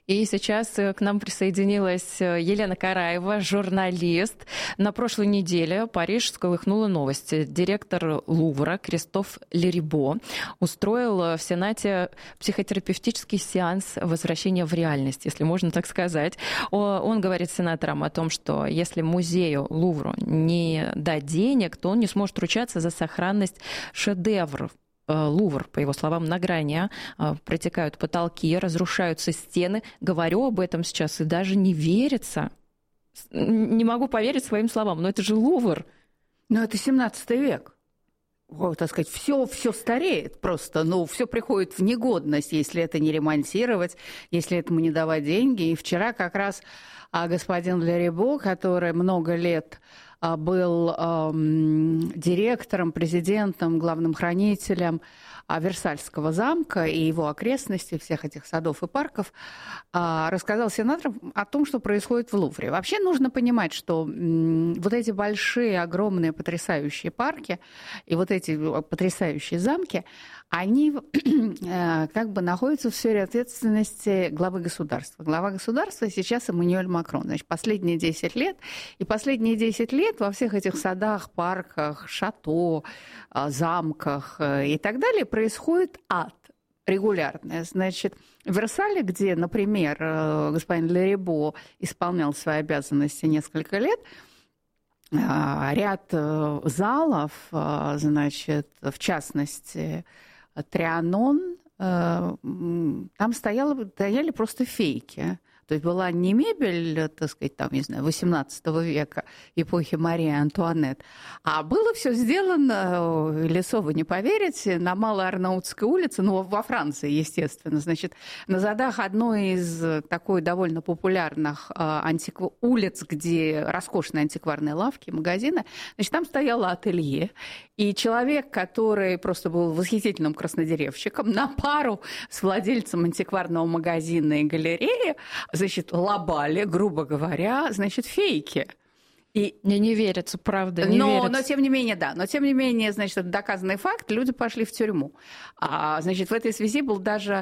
И сейчас к нам присоединилась Елена Караева, журналист. На прошлой неделе Париж всколыхнула новость. Директор Лувра Кристоф Лерибо устроил в Сенате психотерапевтический сеанс возвращения в реальность, если можно так сказать. Он говорит сенаторам о том, что если музею Лувру не дать денег, то он не сможет ручаться за сохранность шедевров. Лувр, по его словам, на грани, протекают потолки, разрушаются стены. Говорю об этом сейчас и даже не верится. Не могу поверить своим словам, но это же Лувр. Но это 17 век. Так сказать, все стареет просто, все приходит в негодность, если это не ремонтировать, если этому не давать деньги. И вчера как раз господин Лерибо, который много лет был директором, президентом, главным хранителем Версальского замка и его окрестностей, всех этих садов и парков, рассказал сенаторам о том, что происходит в Лувре. Вообще нужно понимать, что вот эти большие, огромные, потрясающие парки и вот эти потрясающие замки, они как бы находятся в сфере ответственности главы государства. Глава государства сейчас Эммануэль Макрон. Значит, последние 10 лет во всех этих садах, парках, шато, замках и так далее происходит ад регулярный. Значит, в Версале, где, например, господин Лерибо исполнял свои обязанности несколько лет, ряд залов, значит, в частности, Трианон, там стояли просто фейки. То есть была не мебель, так сказать, там, не знаю, XVIII века, эпохи Марии Антуанетт, а было все сделано, Лесо, вы не поверите, на Малой Арнаутской улице, во Франции, естественно. Значит, на задах одной из такой довольно популярных улиц, где роскошные антикварные лавки, магазины, значит, там стояло ателье, и человек, который просто был восхитительным краснодеревщиком, на пару с владельцем антикварного магазина и галереи, значит, лобали, грубо говоря, значит, фейки. И мне не верится, правда, не верится. Но тем не менее, да. Но тем не менее, значит, это доказанный факт, люди пошли в тюрьму. Значит, в этой связи был даже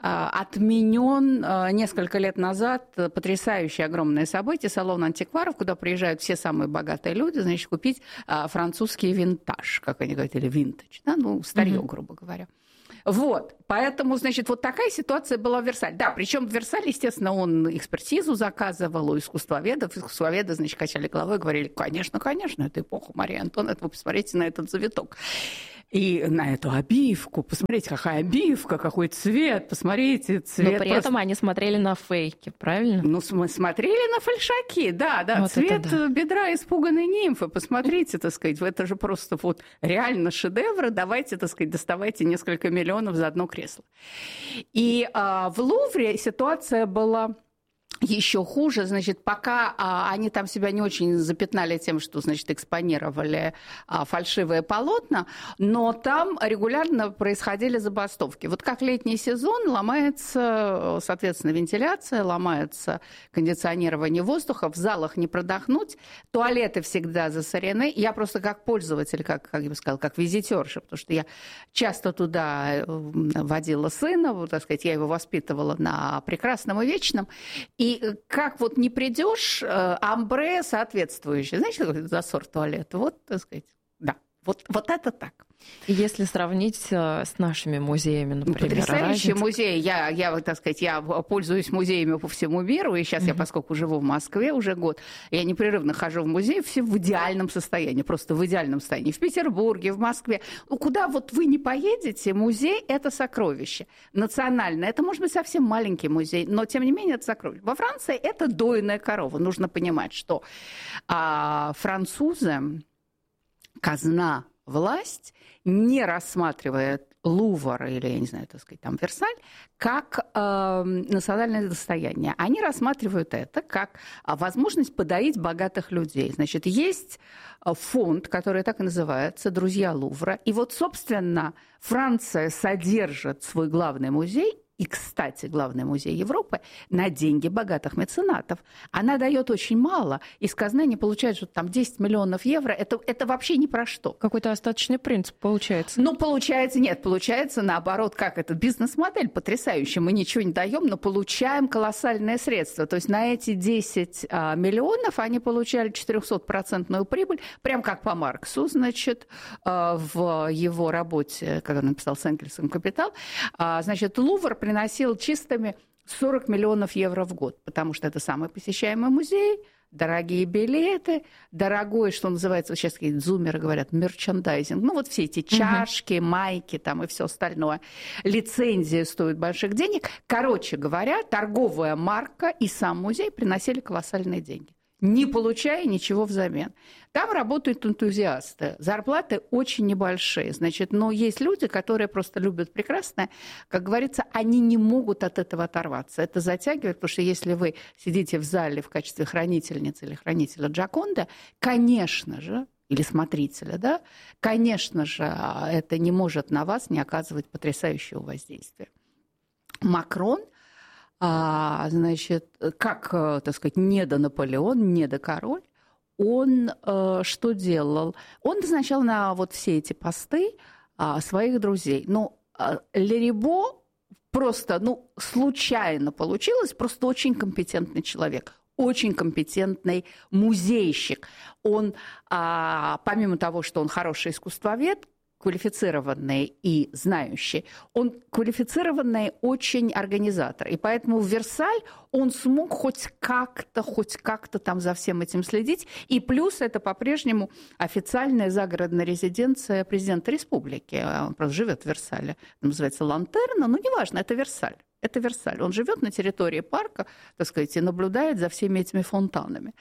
отменен несколько лет назад потрясающее огромное событие, салон антикваров, куда приезжают все самые богатые люди, значит, купить французский винтаж, как они говорят, или винтаж, да? Старье, грубо говоря. Вот, поэтому, значит, вот такая ситуация была в Версале. Да, причем в Версале, естественно, он экспертизу заказывал у искусствоведов. Искусствоведы, значит, качали головой и говорили, конечно, это эпоха Марии Антуанетты, вы посмотрите на этот завиток. И на эту обивку, посмотрите, какая обивка, какой цвет, посмотрите, цвет. Но при этом они смотрели на фейки, правильно? Мы смотрели на фальшаки, да, вот цвет бедра испуганной нимфы, посмотрите, так сказать, это же просто вот реально шедевры, давайте, так сказать, доставайте несколько миллионов за одно кресло. И в Лувре ситуация была еще хуже, значит, пока они там себя не очень запятнали тем, что, значит, экспонировали фальшивые полотна, но там регулярно происходили забастовки. Вот как летний сезон ломается, соответственно, вентиляция, ломается кондиционирование воздуха, в залах не продохнуть, туалеты всегда засорены. Я просто как пользователь, как я бы сказала, как визитерша, потому что я часто туда водила сына, вот, так сказать, я его воспитывала на прекрасном и вечном, и как вот не придешь, амбре соответствующее. Знаете, какой засор туалета? Вот, так сказать, да. Вот это так. Если сравнить с нашими музеями, например, потрясающий музей. Я, так сказать, я пользуюсь музеями по всему миру, и сейчас я, поскольку живу в Москве уже год, я непрерывно хожу в музей, все в идеальном состоянии, просто в идеальном состоянии. В Петербурге, в Москве. Куда вот вы не поедете, музей – это сокровище. Национальное. Это, может быть, совсем маленький музей, но, тем не менее, это сокровище. Во Франции это дойная корова. Нужно понимать, что французы, казна, власть не рассматривает Лувр или, я не знаю, так сказать, там Версаль, как национальное достояние. Они рассматривают это как возможность подоить богатых людей. Значит, есть фонд, который так и называется «Друзья Лувра». И вот, собственно, Франция содержит свой главный музей. И, кстати, штате главный музей Европы, на деньги богатых меценатов. Она дает очень мало. Из казны они получают что-то там 10 миллионов евро. Это вообще ни про что. Какой-то остаточный принцип получается. Ну, получается наоборот, как это, бизнес-модель потрясающая. Мы ничего не даем, но получаем колоссальные средства. То есть на эти 10 миллионов они получали 400% прибыль, прям как по Марксу, значит, в его работе, когда он написал «С Энгельсом «Капитал». Значит, Лувр приносил чистыми 40 миллионов евро в год, потому что это самый посещаемый музей, дорогие билеты, дорогой, что называется, вот сейчас какие-то зумеры говорят, мерчендайзинг. Ну, вот все эти чашки, майки там и все остальное. Лицензия стоит больших денег. Короче говоря, торговая марка и сам музей приносили колоссальные деньги, не получая ничего взамен. Там работают энтузиасты. Зарплаты очень небольшие. Значит, но есть люди, которые просто любят прекрасное. Как говорится, они не могут от этого оторваться. Это затягивает, потому что если вы сидите в зале в качестве хранительницы или хранителя Джоконды, конечно же, или смотрителя, да, конечно же, это не может на вас не оказывать потрясающего воздействия. Макрон, значит, как, так сказать, недо-Наполеон, недо-король, он что делал? Он назначал на вот все эти посты своих друзей. Но Лерибо просто, случайно получилось, просто очень компетентный человек, очень компетентный музейщик. Он, помимо того, что он хороший искусствовед, квалифицированный и знающий, он квалифицированный очень организатор. И поэтому в Версаль он смог хоть как-то там за всем этим следить. И плюс это по-прежнему официальная загородная резиденция президента республики. Он просто живет в Версале. Называется Лантерна, но неважно, это Версаль. Это Версаль. Он живет на территории парка, так сказать, и наблюдает за всеми этими фонтанами.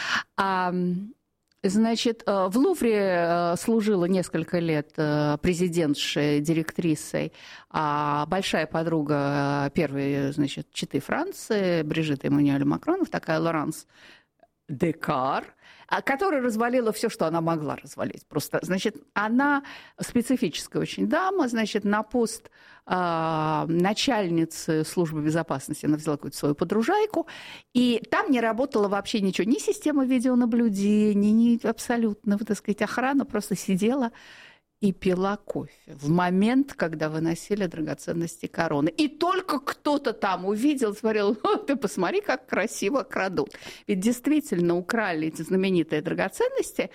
Значит, в Лувре служила несколько лет президентшей, директрисой, большая подруга первой, значит, четы Франции, Брижитта Эммануэля Макронов, такая Лоранс Декар, которая развалила все, что она могла развалить. Просто, значит, она специфическая очень дама, значит, на пост начальницы службы безопасности она взяла какую-то свою подружайку, и там не работала вообще ничего, ни система видеонаблюдения, ни абсолютно, так сказать, охрана просто сидела и пила кофе в момент, когда выносили драгоценности короны. И только кто-то там увидел, смотрел, ты посмотри, как красиво крадут. Ведь действительно украли эти знаменитые драгоценности.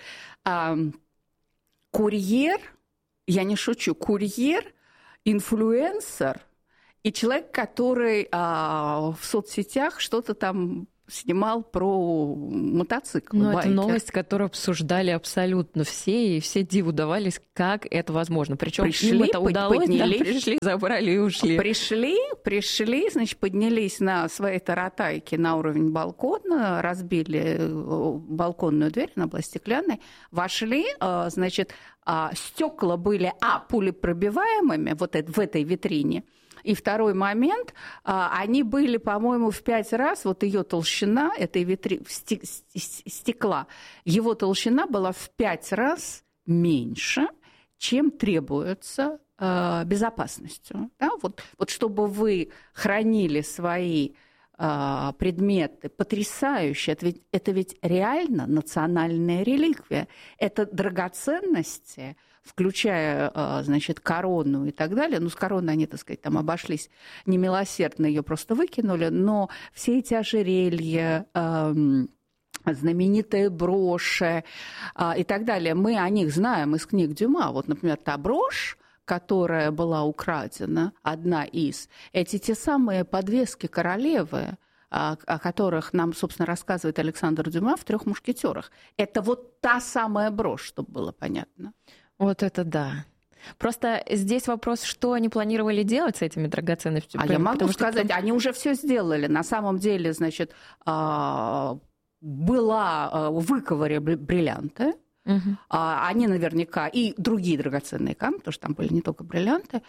Курьер, я не шучу, курьер, инфлюенсер и человек, который в соцсетях что-то там снимал про мотоцикл. Ну, это новость, которую обсуждали абсолютно все, и все диву давались, как это возможно. Причем им это удалось, пришли, забрали и ушли. Пришли, значит, поднялись на своей таратайке на уровень балкона, разбили балконную дверь, она была стеклянной, вошли, значит, стекла были пуlepробиваемыми вот в этой витрине. И второй момент, они были, по-моему, в 5 раз, вот ее толщина, этой стекла, его толщина была в 5 раз меньше, чем требуется безопасностью. Да? Вот чтобы вы хранили свои предметы потрясающие, это ведь реально национальная реликвия, это драгоценности, включая, значит, корону и так далее. Ну, с короной они, так сказать, там обошлись немилосердно, ее просто выкинули, но все эти ожерелья, знаменитые броши и так далее, мы о них знаем из книг Дюма. Вот, например, та брошь, которая была украдена, одна из, эти те самые подвески королевы, о которых нам, собственно, рассказывает Александр Дюма в «Трех мушкетерах». Это вот та самая брошь, чтобы было понятно. Вот это да. Просто здесь вопрос, что они планировали делать с этими драгоценностями. Я могу сказать, они уже все сделали. На самом деле, значит, была выковыри бриллианты. Они наверняка и другие драгоценные камни, потому что там были не только бриллианты,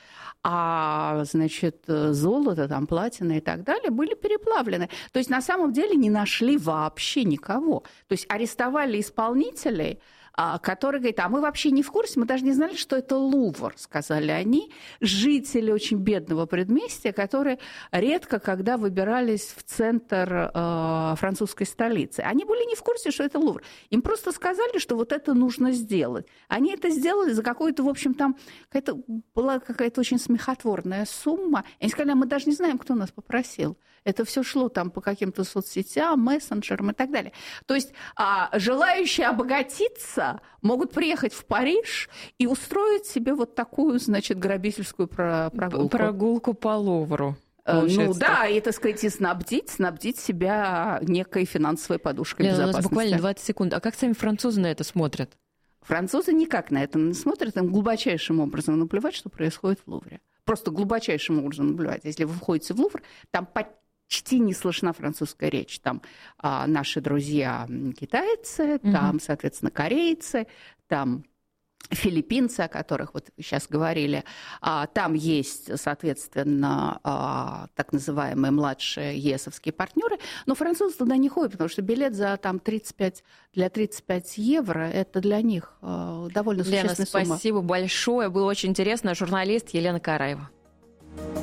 значит, золото, там, платина и так далее, были переплавлены. То есть на самом деле не нашли вообще никого. То есть арестовали исполнителей, который говорит, а мы вообще не в курсе, мы даже не знали, что это Лувр, сказали они, жители очень бедного предместья, которые редко когда выбирались в центр французской столицы. Они были не в курсе, что это Лувр. Им просто сказали, что вот это нужно сделать. Они это сделали за какую-то, в общем, там была какая-то очень смехотворная сумма. Они сказали, мы даже не знаем, кто нас попросил. Это все шло там по каким-то соцсетям, мессенджерам и так далее. То есть желающие обогатиться могут приехать в Париж и устроить себе вот такую, значит, грабительскую прогулку. Прогулку по Лувру. Ну да, и, так сказать, и снабдить себя некой финансовой подушкой безопасности. У нас буквально 20 секунд. А как сами французы на это смотрят? Французы никак на это не смотрят, им глубочайшим образом наплевать, что происходит в Лувре. Просто глубочайшим образом наплевать. Если вы входите в Лувр, там почти не слышна французская речь. Там наши друзья китайцы, там, соответственно, корейцы, там филиппинцы, о которых вот вы сейчас говорили. Там есть, соответственно, так называемые младшие ЕСовские партнеры, но французы туда не ходят, потому что билет за там, 35 евро – это для них довольно существенная сумма. Лена, спасибо большое. Было очень интересно. Журналист Елена Караева.